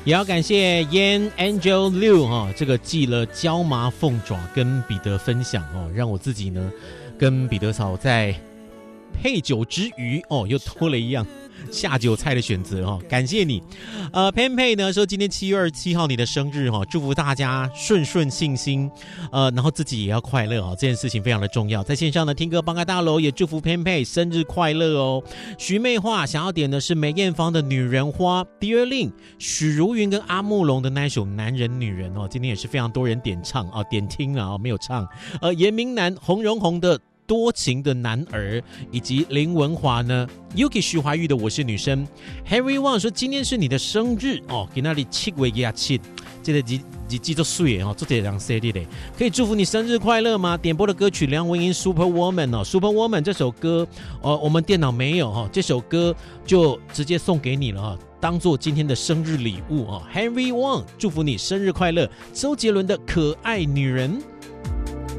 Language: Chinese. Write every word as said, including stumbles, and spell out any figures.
也要感谢 Yan Angel Liu 哈、哦，这个寄了椒麻凤爪跟彼得分享哦，让我自己呢跟彼得嫂在配酒之余哦，又多了一样下酒菜的选择哦，感谢你。呃 Pan Pay 呢说今天七月二十七号你的生日哈、哦，祝福大家顺顺信心，呃，然后自己也要快乐哦，这件事情非常的重要。在线上呢听歌帮个大楼也祝福 Pan Pay 生日快乐哦。徐媚华想要点的是梅艳芳的女人花 Dear Lin， 许茹芸跟阿木龙的那一首男人女人哦，今天也是非常多人点唱哦，点听啊、哦、没有唱。呃，严明南洪荣宏的多情的男儿，以及林文华呢 Yuki 徐怀钰的我是女生。 Harry Wang 说今天是你的生日哦，给那里七月廿七，这个日日子都水哦，这人生日嘞，可以祝福你生日快乐吗？点播的歌曲梁文音 Super Woman 哦 Super Woman 这首歌哦，我们电脑没有哦，这首歌就直接送给你了哦，当做今天的生日礼物哦。 Henry Wang 祝福你生日快乐。周杰伦的可爱女人。